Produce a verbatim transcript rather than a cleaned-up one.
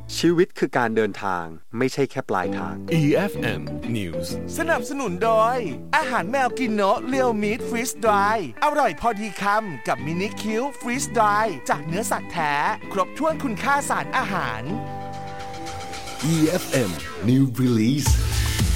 ชีวิตคือการเดินทางไม่ใช่แค่ปลายทางอี เอฟ เอ็ม News สนับสนุนโดยอาหารแมวกินโนะเรียวมีทฟรีสดรายอร่อยพอดีคำกับมินิคิวฟรีสดรายจากเนื้อสัตว์แท้ครบถ้วนคุณค่าสารอาหารอี เอฟ เอ็ม New Release